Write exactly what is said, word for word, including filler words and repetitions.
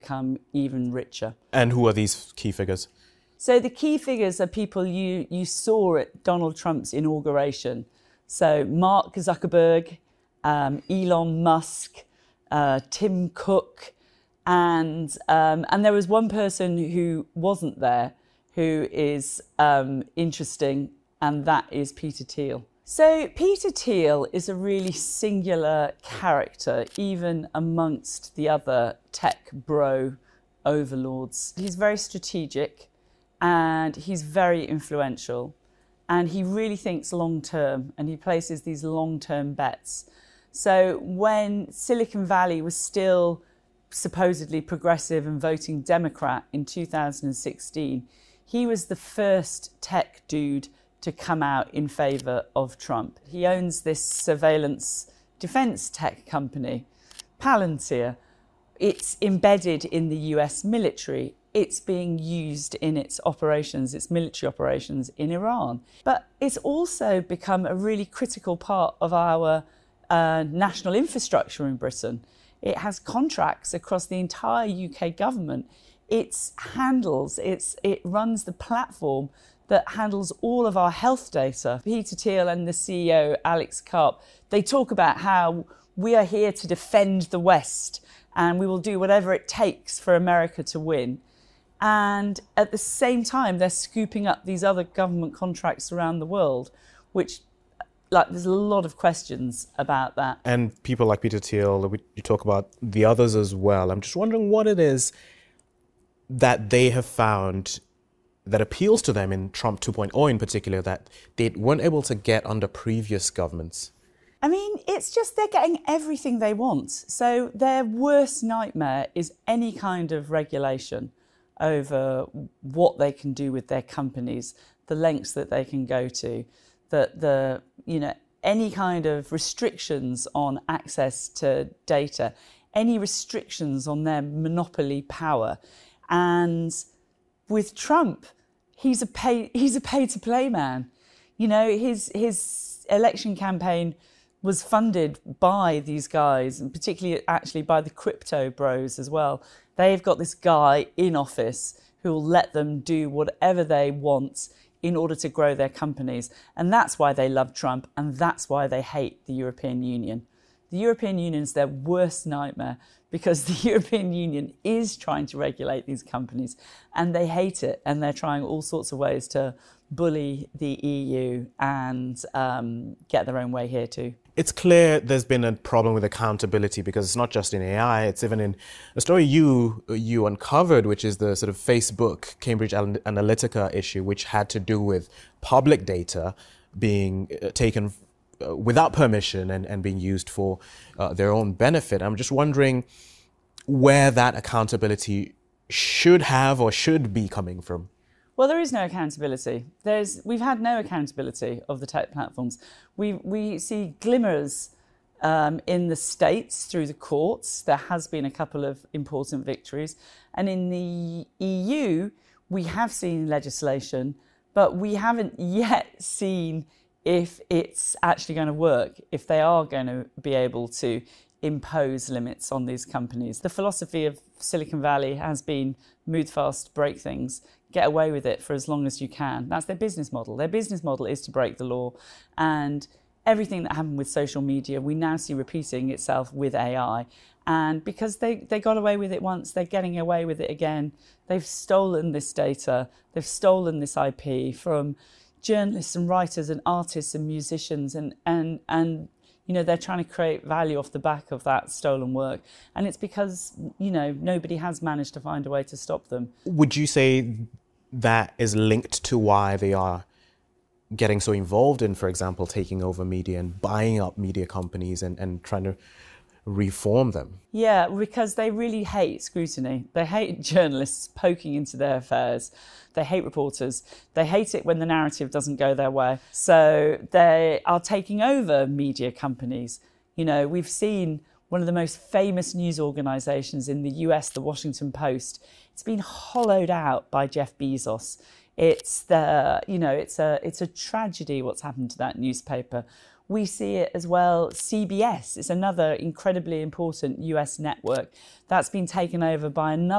become even richer. And who are these key figures? So the key figures are people you, you saw at Donald Trump's inauguration. So Mark Zuckerberg, um, Elon Musk, uh, Tim Cook, and um, and there was one person who wasn't there who is um, interesting, and that is Peter Thiel. So Peter Thiel is a really singular character, even amongst the other tech bro overlords. He's very strategic and he's very influential, and he really thinks long term, and he places these long term bets. So when Silicon Valley was still supposedly progressive and voting Democrat in two thousand sixteen, he was the first tech dude to come out in favour of Trump. He owns this surveillance defence tech company, Palantir. It's embedded in the U S military. It's being used in its operations, its military operations in Iran. But it's also become a really critical part of our uh, national infrastructure in Britain. It has contracts across the entire U K government. It handles, it's, it runs the platform that handles all of our health data. Peter Thiel and the C E O, Alex Karp, they talk about how we are here to defend the West and we will do whatever it takes for America to win. And at the same time, they're scooping up these other government contracts around the world, which, like, there's a lot of questions about that. And people like Peter Thiel, you talk about the others as well. I'm just wondering what it is that they have found that appeals to them in Trump two point oh in particular, that they weren't able to get under previous governments. I mean, it's just they're getting everything they want. So their worst nightmare is any kind of regulation over what they can do with their companies, the lengths that they can go to, the, the you know, any kind of restrictions on access to data, any restrictions on their monopoly power. And with Trump, he's a pay he's a pay to play man. You know, his his election campaign was funded by these guys, and particularly actually by the crypto bros as well. They've got this guy in office who will let them do whatever they want in order to grow their companies. And that's why they love Trump, and that's why they hate the European Union. The European Union is their worst nightmare, because the European Union is trying to regulate these companies and they hate it, and they're trying all sorts of ways to bully the E U and um, get their own way here too. It's clear there's been a problem with accountability, because it's not just in A I, it's even in a story you you uncovered, which is the sort of Facebook Cambridge Analytica issue, which had to do with public data being taken without permission and, and being used for uh, their own benefit. I'm just wondering where that accountability should have or should be coming from. Well, there is no accountability. There's, we've had no accountability of the tech platforms. We, we see glimmers um, in the States through the courts. There has been a couple of important victories. And in the E U, we have seen legislation, but we haven't yet seen if it's actually going to work, if they are going to be able to impose limits on these companies. The philosophy of Silicon Valley has been move fast, break things, get away with it for as long as you can. That's their business model. Their business model is to break the law. And everything that happened with social media, we now see repeating itself with A I. And because they, they got away with it once, they're getting away with it again. They've stolen this data. They've stolen this I P from journalists and writers and artists and musicians, and, and, and you know, they're trying to create value off the back of that stolen work. And it's because, you know, nobody has managed to find a way to stop them. Would you say that is linked to why they are getting so involved in, for example, taking over media and buying up media companies and, and trying to reform them? Yeah, because they really hate scrutiny. They hate journalists poking into their affairs. They hate reporters. They hate it when the narrative doesn't go their way. So they are taking over media companies. You know, we've seen one of the most famous news organizations in the U S, the Washington Post. It's been hollowed out by Jeff Bezos. It's the, you know, it's a it's a tragedy what's happened to that newspaper. We see it as well. C B S is another incredibly important U S network that's been taken over by another